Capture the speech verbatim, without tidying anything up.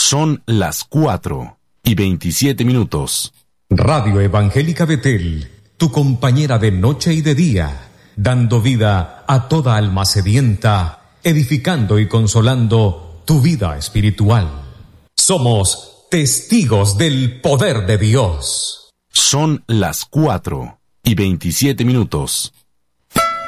Son las cuatro y veintisiete minutos. Radio Evangélica Betel, tu compañera de noche y de día, dando vida a toda alma sedienta, edificando y consolando tu vida espiritual. Somos testigos del poder de Dios. Son las cuatro y veintisiete minutos.